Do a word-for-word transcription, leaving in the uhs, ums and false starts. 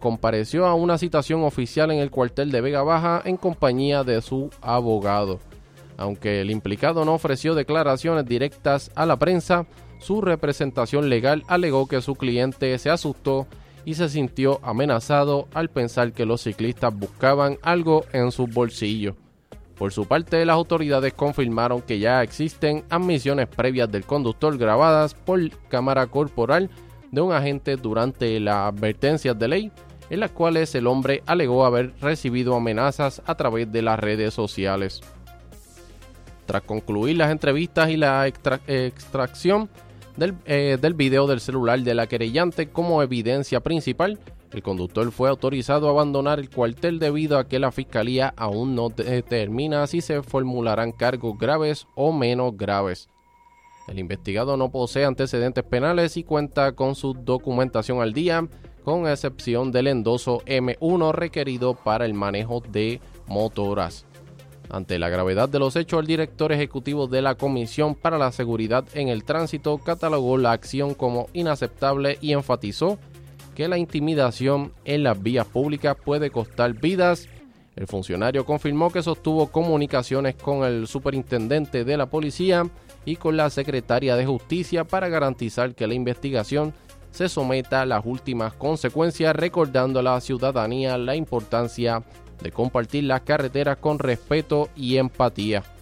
compareció a una citación oficial en el cuartel de Vega Baja en compañía de su abogado. Aunque el implicado no ofreció declaraciones directas a la prensa, su representación legal alegó que su cliente se asustó y se sintió amenazado al pensar que los ciclistas buscaban algo en sus bolsillos. Por su parte, las autoridades confirmaron que ya existen admisiones previas del conductor grabadas por cámara corporal de un agente durante las advertencias de ley, en las cuales el hombre alegó haber recibido amenazas a través de las redes sociales. Tras concluir las entrevistas y la extra- extracción del, eh, del video del celular de la querellante como evidencia principal, el conductor fue autorizado a abandonar el cuartel debido a que la fiscalía aún no determina si se formularán cargos graves o menos graves. El investigado no posee antecedentes penales y cuenta con su documentación al día, con excepción del endoso eme uno requerido para el manejo de motoras. Ante la gravedad de los hechos, el director ejecutivo de la Comisión para la Seguridad en el Tránsito catalogó la acción como inaceptable y enfatizó que la intimidación en las vías públicas puede costar vidas. El funcionario confirmó que sostuvo comunicaciones con el superintendente de la policía y con la secretaria de Justicia para garantizar que la investigación se someta a las últimas consecuencias, recordando a la ciudadanía la importancia de compartir las carreteras con respeto y empatía.